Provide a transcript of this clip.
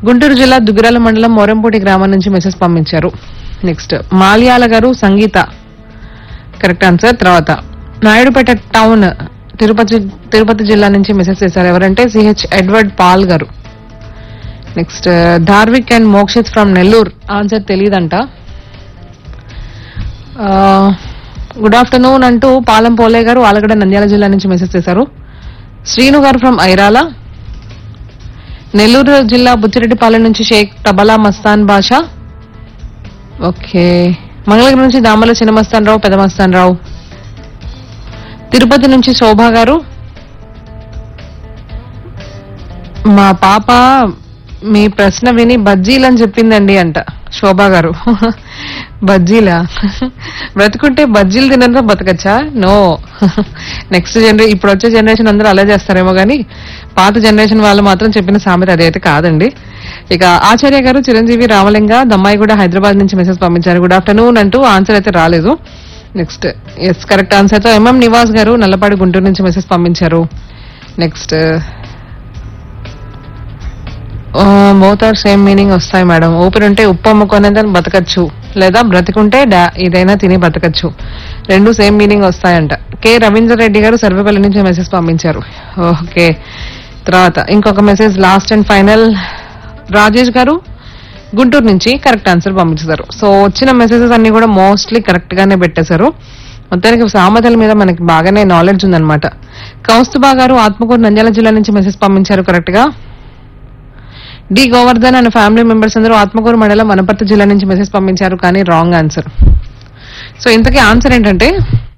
గుంటూరు జిల్లా దుగ్గిరాల మండలం మోరంపూటి గ్రామం నుంచి మెసేజ్ పంపించారు. నెక్స్ట్ మాల్యాల గారు సంగీత కరెక్ట్ ఆన్సర్. తర్వాత నాయుడుపేట టౌన్ తిరుపతి జిల్లా నుంచి మెసేజ్ చేశారు. ఎవరంటే సిహెచ్ ఎడ్వర్డ్ పాల్ గారు. Next Dharvik and Mokshith from Nellore. Answer తెలియదంట. Good afternoon అంటూ పాలెం పోలే గారు ఆలగడ్డ నంద్యాల జిల్లా నుంచి మెసేజ్ చేశారు. శ్రీను గారు ఫ్రమ్ ఐరాల. నెల్లూరు జిల్లా బుచ్చిరెడ్డిపాలెం నుంచి షేక్ తబలా మస్తాన్ బాషా. ఓకే. మంగళగిరి నుంచి దామల చిన్న మస్తాన్ రావు, పెద్ద మస్తాన్ రావు. తిరుపతి నుంచి శోభా గారు. మా పాప మీ ప్రశ్న విని బజ్జీలని చెప్పిందండి అంట శోభా గారు. బజ్జీలా? బ్రతుకుంటే బజ్జీలు తినరా బతకచ్చా? నో. నెక్స్ట్ ఇప్పుడు వచ్చే జనరేషన్ అందరూ అలా చేస్తారేమో కానీ పాత జనరేషన్ వాళ్ళు మాత్రం చెప్పిన సామెత అదైతే కాదండి. ఇక ఆచార్య గారు చిరంజీవి రామలింగ దమ్మాయి కూడా హైదరాబాద్ నుంచి మెసేజ్ పంపించారు. గుడ్ ఆఫ్టర్నూన్ అంటూ ఆన్సర్ అయితే రాలేదు. నెక్స్ట్ ఎస్ కరెక్ట్ ఆన్సర్ తో ఎంఎం నివాస్ గారు నల్లపాడు గుంటూరు నుంచి మెసేజ్ పంపించారు. Next both are same meaning వస్తాయి మేడం. ఊపిరి ఉంటే ఉప్పు అమ్ముకునేదని బతకచ్చు, లేదా బ్రతికుంటే ఇదైనా తిని బతకచ్చు. రెండు సేమ్ మీనింగ్ వస్తాయంట. కె రవీంద్ర రెడ్డి గారు సర్వేపల్లి నుంచి మెసేజ్ పంపించారు. ఓకే. తర్వాత ఇంకొక message last and final Rajesh గారు గుంటూరు నుంచి కరెక్ట్ ఆన్సర్ పంపించారు. సో వచ్చిన మెసేజెస్ అన్ని కూడా మోస్ట్లీ కరెక్ట్ గానే పెట్టేశారు. మొత్తానికి సామెతల మీద మనకి బాగానే నాలెడ్జ్ ఉందన్నమాట. కౌస్తుబా గారు ఆత్మకూరు నంద్యాల జిల్లా నుంచి మెసేజ్ పంపించారు కరెక్ట్ గా. D Govardhan and family members అందరూ ఆత్మకూరు మండలం వనపర్తి జిల్లా నుంచి మెసేజ్ పంపించారు కానీ రాంగ్ ఆన్సర్. సో ఇంతకీ ఆన్సర్ ఏంటంటే